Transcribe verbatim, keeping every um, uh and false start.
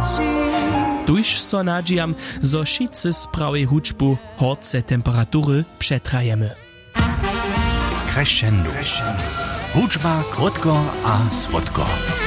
Tuž so nadžijam, zo šice sprawej hučbu horce temperatury przetrajemy. Crescendo. Hučba krotko a słodko.